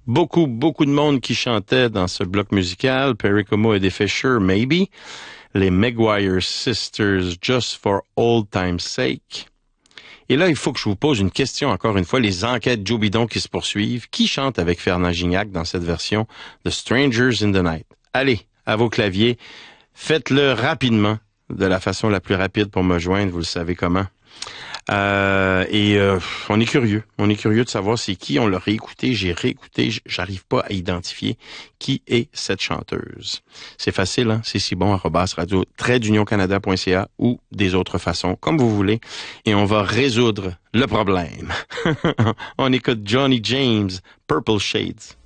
Beaucoup de monde qui chantait dans ce bloc musical. Perry Como et The Fisher, Maybe. Les Maguire Sisters, Just for Old Time's Sake. Et là, il faut que je vous pose une question, encore une fois, les enquêtes Joe Bidon qui se poursuivent. Qui chante avec Fernand Gignac dans cette version de Strangers in the Night? Allez, à vos claviers, faites-le rapidement, de la façon la plus rapide pour me joindre, vous le savez comment. On est curieux de savoir c'est qui. On l'a réécouté, j'ai réécouté, j'arrive pas à identifier qui est cette chanteuse. C'est facile, hein? C'est si bon, @radio-unioncanada.ca ou des autres façons, comme vous voulez. Et on va résoudre le problème. On écoute Johnny James, Purple Shades.